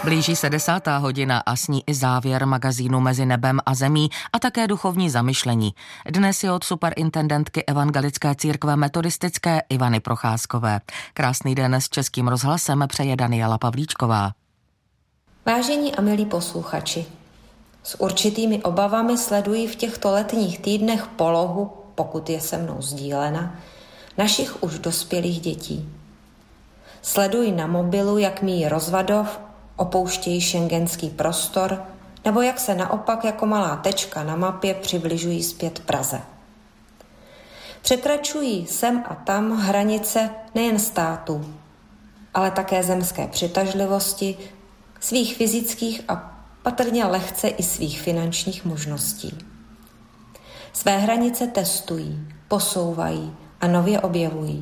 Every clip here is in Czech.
Blíží se 10. hodina a s ní i závěr magazínu Mezi nebem a zemí a také duchovní zamyšlení. Dnes je od superintendentky Evangelické církve metodistické Ivany Procházkové. Krásný den s Českým rozhlasem přeje Daniela Pavlíčková. Vážení a milí posluchači, s určitými obavami sleduji v těchto letních týdnech polohu, pokud je se mnou sdílena, našich už dospělých dětí. Sleduji na mobilu, jak míjí rozvadov, opouštějí schengenský prostor, nebo jak se naopak jako malá tečka na mapě přibližují zpět Praze. Překračují sem a tam hranice nejen států, ale také zemské přitažlivosti, svých fyzických a patrně lehce i svých finančních možností. Své hranice testují, posouvají a nově objevují.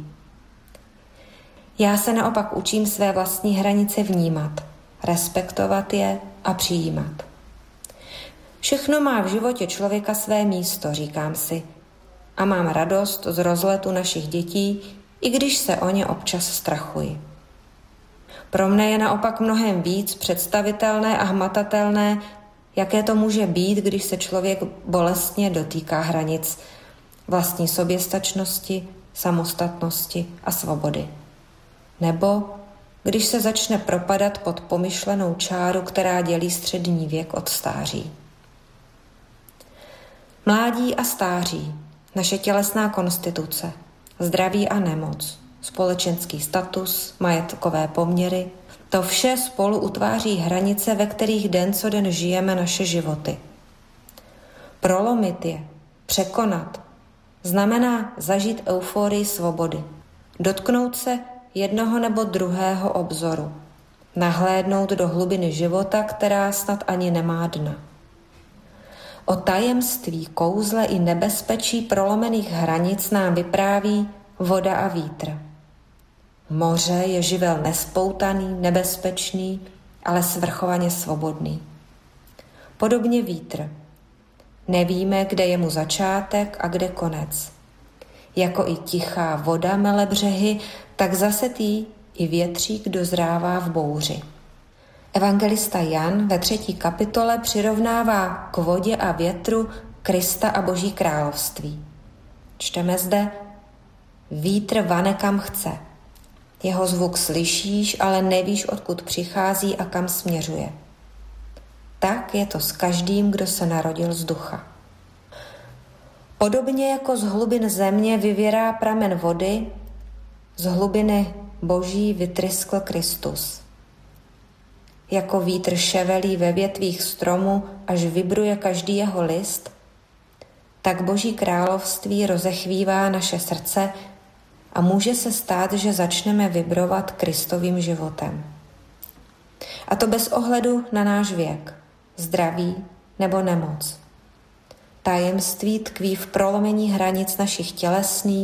Já se naopak učím své vlastní hranice vnímat, respektovat je a přijímat. Všechno má v životě člověka své místo, říkám si, a mám radost z rozletu našich dětí, i když se o ně občas strachuji. Pro mne je naopak mnohem víc představitelné a hmatatelné, jaké to může být, když se člověk bolestně dotýká hranic vlastní soběstačnosti, samostatnosti a svobody. Nebo když se začne propadat pod pomyšlenou čáru, která dělí střední věk od stáří. Mládí a stáří, naše tělesná konstituce, zdraví a nemoc, společenský status, majetkové poměry, to vše spolu utváří hranice, ve kterých den co den žijeme naše životy. Prolomit je, překonat, znamená zažít euforii svobody, dotknout se jednoho nebo druhého obzoru, nahlédnout do hlubiny života, která snad ani nemá dna. O tajemství, kouzle i nebezpečí prolomených hranic nám vypráví voda a vítr. Moře je živel nespoutaný, nebezpečný, ale svrchovaně svobodný. Podobně vítr. Nevíme, kde je mu začátek a kde konec. Jako i tichá voda mele břehy, tak zasetý i větřík dozrává v bouři. Evangelista Jan ve 3. kapitole přirovnává k vodě a větru Krista a Boží království. Čteme zde: vítr vane kam chce. Jeho zvuk slyšíš, ale nevíš, odkud přichází a kam směřuje. Tak je to s každým, kdo se narodil z ducha. Podobně jako z hlubin země vyvěrá pramen vody, z hlubiny Boží vytryskl Kristus. Jako vítr ševelí ve větvích stromu, až vibruje každý jeho list, tak Boží království rozechvívá naše srdce a může se stát, že začneme vibrovat Kristovým životem. A to bez ohledu na náš věk, zdraví nebo nemoc. Tajemství tkví v prolomení hranic našich tělesných,